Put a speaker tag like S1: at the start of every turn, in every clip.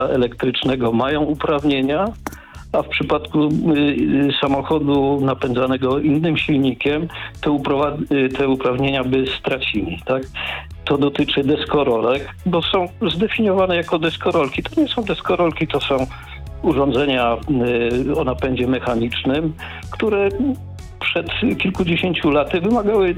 S1: elektrycznego mają uprawnienia, a w przypadku samochodu napędzanego innym silnikiem te uprawnienia by stracili, tak? To dotyczy deskorolek, bo są zdefiniowane jako deskorolki. To nie są deskorolki, to są urządzenia o napędzie mechanicznym, które przed kilkudziesięciu laty wymagały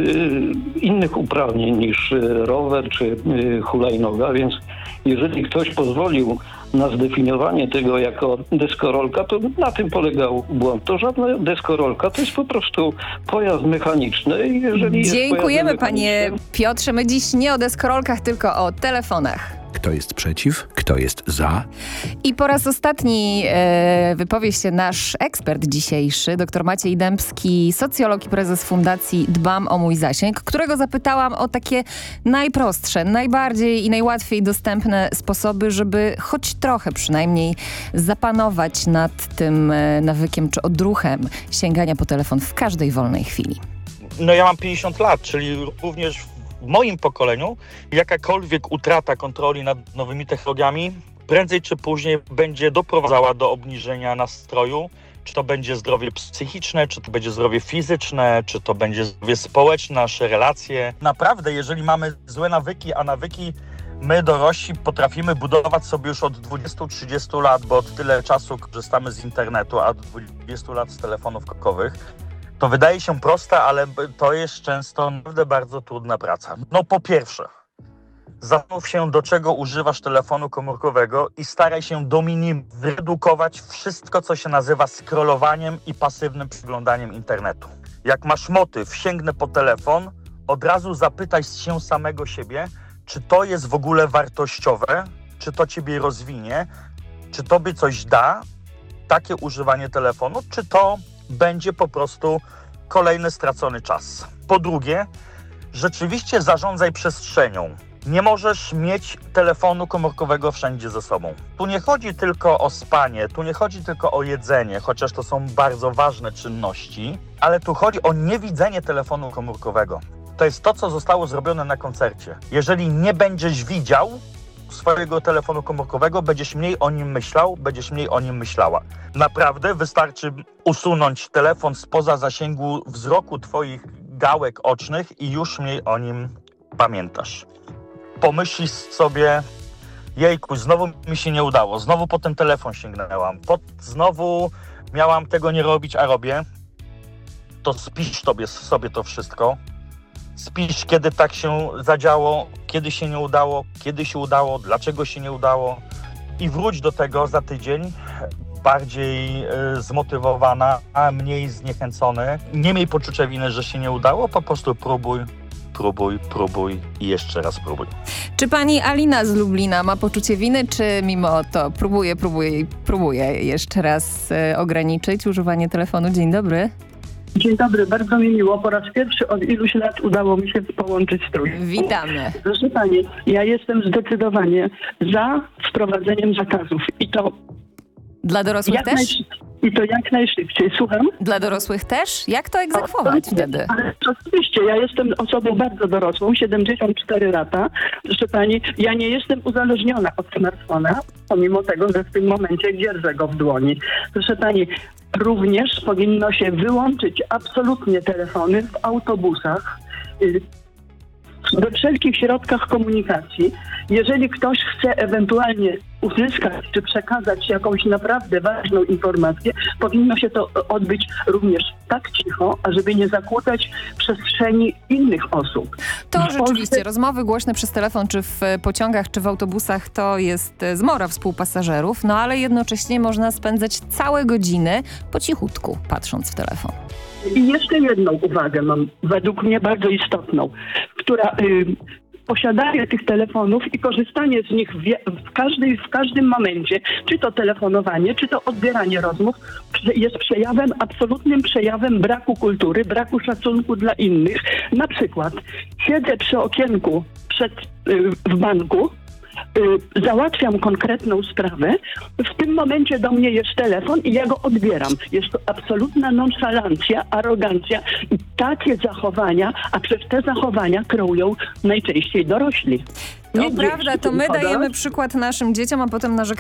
S1: innych uprawnień niż rower czy hulajnoga, więc jeżeli ktoś pozwolił na zdefiniowanie tego jako deskorolka, to na tym polegał błąd. To żadna deskorolka, to jest po prostu pojazd mechaniczny.
S2: Dziękujemy, panie Piotrze. My dziś nie o deskorolkach, tylko o telefonach.
S3: Kto jest przeciw? Kto jest za?
S2: I po raz ostatni wypowie się nasz ekspert dzisiejszy, dr Maciej Dębski, socjolog i prezes Fundacji Dbam o mój zasięg, którego zapytałam o takie najprostsze, najbardziej i najłatwiej dostępne sposoby, żeby choć trochę przynajmniej zapanować nad tym nawykiem czy odruchem sięgania po telefon w każdej wolnej chwili.
S4: No ja mam 50 lat, czyli również w moim pokoleniu jakakolwiek utrata kontroli nad nowymi technologiami prędzej czy później będzie doprowadzała do obniżenia nastroju. Czy to będzie zdrowie psychiczne, czy to będzie zdrowie fizyczne, czy to będzie zdrowie społeczne, nasze relacje. Naprawdę, jeżeli mamy złe nawyki, a nawyki my dorośli potrafimy budować sobie już od 20-30 lat, bo od tyle czasu korzystamy z internetu, a od 20 lat z telefonów komórkowych, to wydaje się proste, ale to jest często naprawdę bardzo trudna praca. No po pierwsze, zastanów się, do czego używasz telefonu komórkowego i staraj się do minimum zredukować wszystko, co się nazywa scrollowaniem i pasywnym przeglądaniem internetu. Jak masz motyw, sięgnę po telefon, od razu zapytaj się samego siebie, czy to jest w ogóle wartościowe, czy to ciebie rozwinie, czy tobie coś da, takie używanie telefonu, czy to będzie po prostu kolejny stracony czas. Po drugie, rzeczywiście zarządzaj przestrzenią. Nie możesz mieć telefonu komórkowego wszędzie ze sobą. Tu nie chodzi tylko o spanie, tu nie chodzi tylko o jedzenie, chociaż to są bardzo ważne czynności, ale tu chodzi o niewidzenie telefonu komórkowego. To jest to, co zostało zrobione na koncercie. Jeżeli nie będziesz widział swojego telefonu komórkowego, będziesz mniej o nim myślał, będziesz mniej o nim myślała. Naprawdę wystarczy usunąć telefon spoza zasięgu wzroku twoich gałek ocznych i już mniej o nim pamiętasz. Pomyślisz sobie, jejku, znowu mi się nie udało, znowu po ten telefon sięgnęłam, znowu miałam tego nie robić, a robię, to spisz sobie to wszystko. Spisz, kiedy tak się zadziało, kiedy się nie udało, kiedy się udało, dlaczego się nie udało i wróć do tego za tydzień bardziej zmotywowana, a mniej zniechęcony. Nie miej poczucia winy, że się nie udało, po prostu próbuj i jeszcze raz próbuj.
S2: Czy pani Alina z Lublina ma poczucie winy, czy mimo to próbuje jeszcze raz ograniczyć używanie telefonu? Dzień dobry.
S5: Dzień dobry, bardzo mi miło. Po raz pierwszy od iluś lat udało mi się połączyć strój.
S2: Witamy.
S5: Proszę pani, ja jestem zdecydowanie za wprowadzeniem zakazów i to...
S2: Dla dorosłych też?
S5: I to jak najszybciej. Słucham?
S2: Dla dorosłych też? Jak to egzekwować wtedy?
S5: Ale oczywiście, ja jestem osobą bardzo dorosłą, 74 lata. Proszę pani, ja nie jestem uzależniona od smartfona, pomimo tego, że w tym momencie dzierżę go w dłoni. Proszę pani, również powinno się wyłączyć absolutnie telefony w autobusach, we wszelkich środkach komunikacji. Jeżeli ktoś chce ewentualnie uzyskać czy przekazać jakąś naprawdę ważną informację, powinno się to odbyć również tak cicho, ażeby nie zakłócać przestrzeni innych osób.
S2: To rzeczywiście, rozmowy głośne przez telefon, czy w pociągach, czy w autobusach, to jest zmora współpasażerów, no ale jednocześnie można spędzać całe godziny po cichutku, patrząc w telefon.
S5: I jeszcze jedną uwagę mam, według mnie bardzo istotną, która posiadanie tych telefonów i korzystanie z nich w każdym momencie, czy to telefonowanie, czy to odbieranie rozmów, jest absolutnym przejawem braku kultury, braku szacunku dla innych. Na przykład siedzę przy okienku w banku, załatwiam konkretną sprawę, w tym momencie do mnie jest telefon i ja go odbieram. Jest to absolutna nonszalancja, arogancja i takie zachowania, a przez te zachowania kreują najczęściej dorośli.
S2: To
S5: Nie
S2: prawda,
S5: dzieci,
S2: to my
S5: tylko
S2: dajemy
S5: dorosłych.
S2: przykład naszym dzieciom, a potem narzekamy